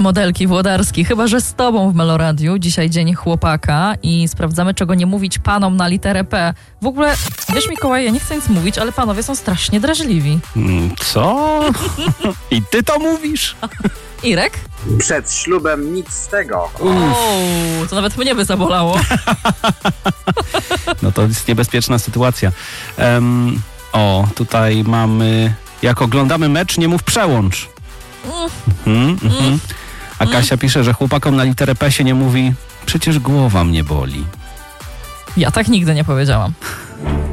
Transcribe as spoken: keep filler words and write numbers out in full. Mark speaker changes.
Speaker 1: Modelki Włodarski, chyba że z tobą w Meloradiu. Dzisiaj dzień chłopaka i sprawdzamy, czego nie mówić panom na literę P. W ogóle, wiesz Mikołaj, ja nie chcę nic mówić, ale panowie są strasznie drażliwi.
Speaker 2: Co? I ty to mówisz?
Speaker 1: Irek?
Speaker 3: Przed ślubem nic z tego.
Speaker 1: O, to nawet mnie by zabolało.
Speaker 2: No to jest niebezpieczna sytuacja. Um, o, tutaj mamy... Jak oglądamy mecz, nie mów przełącz. Mhm, mhm. A Kasia pisze, że chłopakom na literę P się nie mówi przecież głowa mnie boli.
Speaker 1: Ja tak nigdy nie powiedziałam.